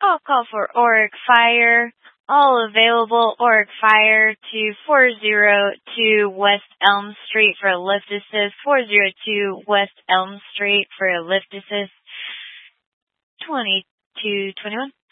I'll call for Auric Fire. All available Auric Fire to 402 West Elm Street for a lift assist. 402 West Elm Street for a lift assist. 2221.